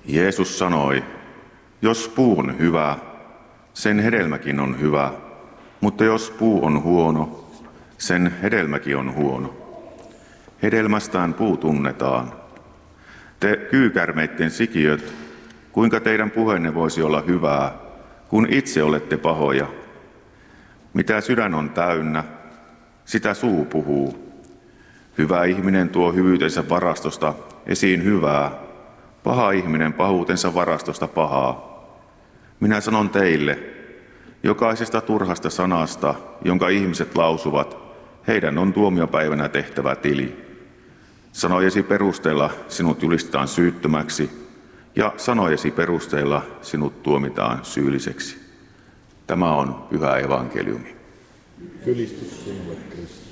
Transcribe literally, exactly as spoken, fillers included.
Jeesus sanoi, jos puu on hyvä, sen hedelmäkin on hyvä, mutta jos puu on huono, sen hedelmäkin on huono. Hedelmästään puu tunnetaan. Te kyykärmeitten sikiöt, kuinka teidän puheenne voisi olla hyvää, kun itse olette pahoja? Mitä sydän on täynnä, sitä suu puhuu. Hyvä ihminen tuo hyvyytensä varastosta esiin hyvää, paha ihminen pahuutensa varastosta pahaa. Minä sanon teille, jokaisesta turhasta sanasta, jonka ihmiset lausuvat, heidän on tuomiopäivänä tehtävä tili. Sanojesi perusteella sinut julistetaan syyttömäksi, ja sanojesi perusteella sinut tuomitaan syylliseksi. Tämä on pyhä evankeliumi. Ylistys sinulle, Kristus.